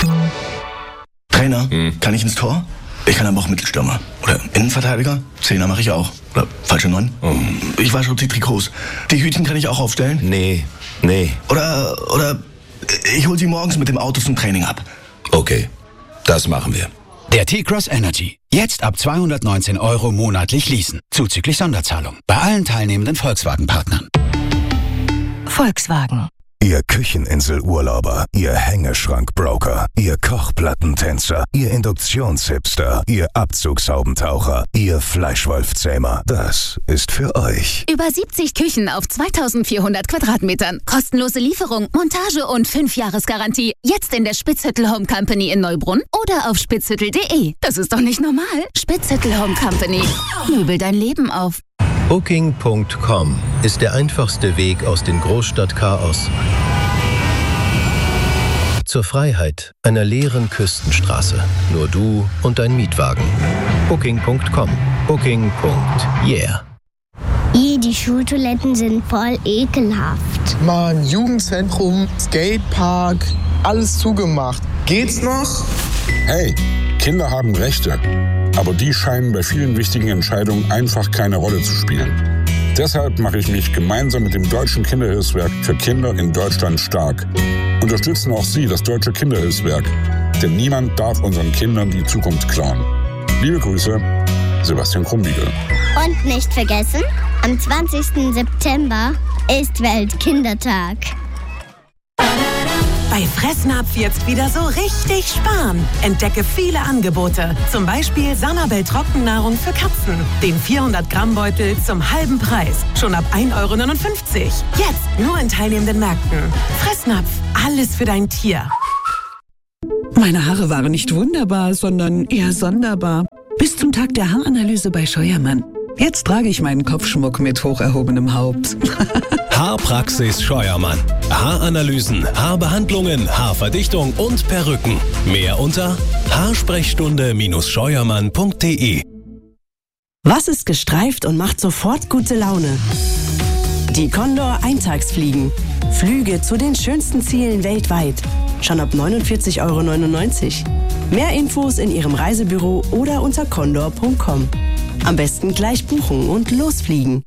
Trainer, kann ich ins Tor? Ich kann aber auch Mittelstürmer. Oder Innenverteidiger? Zehner mache ich auch. Oder falsche 9. Ich wasche die Trikots. Die Hütchen kann ich auch aufstellen? Nee. Oder ich hol sie morgens mit dem Auto zum Training ab. Okay, das machen wir. Der T-Cross Energy. Jetzt ab 219 € monatlich leasen. Zuzüglich Sonderzahlung. Bei allen teilnehmenden Volkswagen-Partnern. Volkswagen. Ihr Kücheninsel-Urlauber, Ihr Hängeschrank-Broker, Ihr Kochplattentänzer, Ihr Induktionshipster, Ihr Abzugshaubentaucher, Ihr Fleischwolfzähmer. Das ist für euch. Über 70 Küchen auf 2400 Quadratmetern. Kostenlose Lieferung, Montage und 5-Jahres-Garantie. Jetzt in der Spitzhüttel Home Company in Neubrunn oder auf spitzhüttel.de. Das ist doch nicht normal. Spitzhüttel Home Company. Möbel dein Leben auf. Booking.com ist der einfachste Weg aus dem Großstadtchaos zur Freiheit einer leeren Küstenstraße. Nur du und dein Mietwagen. Booking.com. Booking.yeah. Die Schultoiletten sind voll ekelhaft. Mann, Jugendzentrum, Skatepark, alles zugemacht. Geht's noch? Hey, Kinder haben Rechte. Aber die scheinen bei vielen wichtigen Entscheidungen einfach keine Rolle zu spielen. Deshalb mache ich mich gemeinsam mit dem Deutschen Kinderhilfswerk für Kinder in Deutschland stark. Unterstützen auch Sie das Deutsche Kinderhilfswerk, denn niemand darf unseren Kindern die Zukunft klauen. Liebe Grüße, Sebastian Krumbiegel. Und nicht vergessen, am 20. September ist Weltkindertag. Bei Fressnapf jetzt wieder so richtig sparen. Entdecke viele Angebote. Zum Beispiel Sanabel Trockennahrung für Katzen. Den 400-Gramm-Beutel zum halben Preis. Schon ab 1,59 €. Jetzt nur in teilnehmenden Märkten. Fressnapf, alles für dein Tier. Meine Haare waren nicht wunderbar, sondern eher sonderbar. Bis zum Tag der Haaranalyse bei Scheuermann. Jetzt trage ich meinen Kopfschmuck mit hoch erhobenem Haupt. Haarpraxis Scheuermann. Haaranalysen, Haarbehandlungen, Haarverdichtung und Perücken. Mehr unter haarsprechstunde-scheuermann.de. Was ist gestreift und macht sofort gute Laune? Die Condor Eintagsfliegen. Flüge zu den schönsten Zielen weltweit. Schon ab 49,99 €. Mehr Infos in Ihrem Reisebüro oder unter condor.com. Am besten gleich buchen und losfliegen.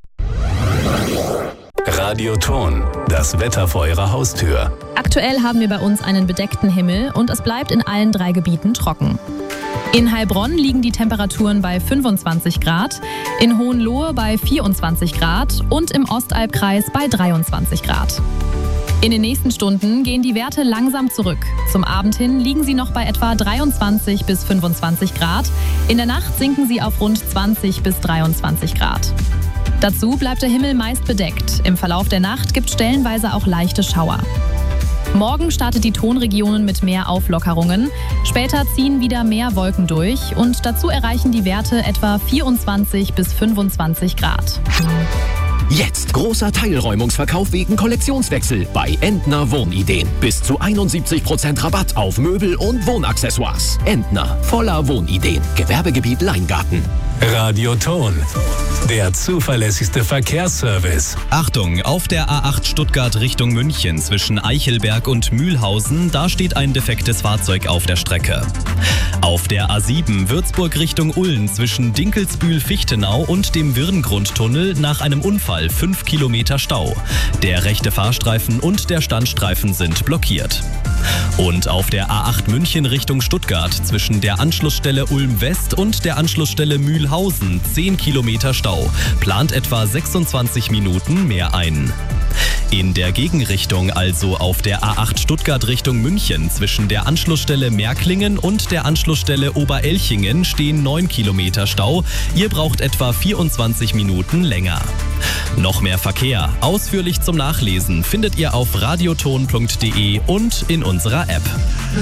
Radioton, das Wetter vor Ihrer Haustür. Aktuell haben wir bei uns einen bedeckten Himmel und es bleibt in allen 3 Gebieten trocken. In Heilbronn liegen die Temperaturen bei 25 Grad, in Hohenlohe bei 24 Grad und im Ostalbkreis bei 23 Grad. In den nächsten Stunden gehen die Werte langsam zurück. Zum Abend hin liegen sie noch bei etwa 23 bis 25 Grad. In der Nacht sinken sie auf rund 20 bis 23 Grad. Dazu bleibt der Himmel meist bedeckt. Im Verlauf der Nacht gibt es stellenweise auch leichte Schauer. Morgen startet die Tonregionen mit mehr Auflockerungen. Später ziehen wieder mehr Wolken durch und dazu erreichen die Werte etwa 24 bis 25 Grad. Jetzt großer Teilräumungsverkauf wegen Kollektionswechsel bei Entner Wohnideen. Bis zu 71% Rabatt auf Möbel und Wohnaccessoires. Entner, voller Wohnideen. Gewerbegebiet Leingarten. Radioton, der zuverlässigste Verkehrsservice. Achtung, auf der A8 Stuttgart Richtung München zwischen Eichelberg und Mühlhausen, da steht ein defektes Fahrzeug auf der Strecke. Auf der A7 Würzburg Richtung Ulm zwischen Dinkelsbühl-Fichtenau und dem Wirngrundtunnel nach einem Unfall 5 Kilometer Stau. Der rechte Fahrstreifen und der Standstreifen sind blockiert. Und auf der A8 München Richtung Stuttgart zwischen der Anschlussstelle Ulm West und der Anschlussstelle Mühlhausen 10 Kilometer Stau. Plant etwa 26 Minuten mehr ein. In der Gegenrichtung, also auf der A8 Stuttgart Richtung München zwischen der Anschlussstelle Märklingen und der Anschlussstelle Oberelchingen stehen 9 Kilometer Stau. Ihr braucht etwa 24 Minuten länger. Noch mehr Verkehr, ausführlich zum Nachlesen, findet ihr auf radioton.de und in unserer App.